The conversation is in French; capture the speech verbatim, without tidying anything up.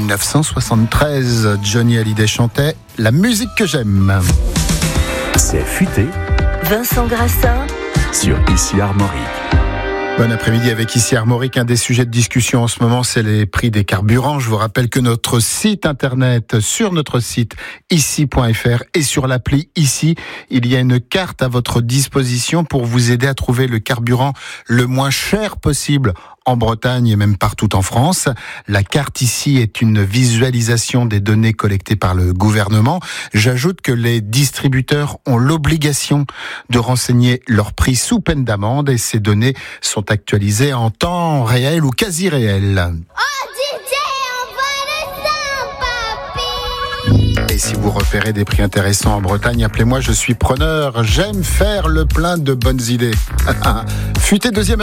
dix-neuf cent soixante-treize, Johnny Hallyday chantait « La musique que j'aime ». C'est futé. Vincent Grassin Sur Ici Armorique. Bon après-midi avec Ici Armorique. Un des sujets de discussion en ce moment, c'est les prix des carburants. Je vous rappelle que notre site internet, sur notre site ici point f r et sur l'appli Ici, il y a une carte à votre disposition pour vous aider à trouver le carburant le moins cher possible en Bretagne et même partout en France. La carte Ici est une visualisation des données collectées par le gouvernement. J'ajoute que les distributeurs ont l'obligation de renseigner leur prix sous peine d'amende et ces données sont actualisées en temps réel ou quasi réel. Et si vous repérez des prix intéressants en Bretagne, appelez-moi, je suis preneur. J'aime faire le plein de bonnes idées. Futé deuxième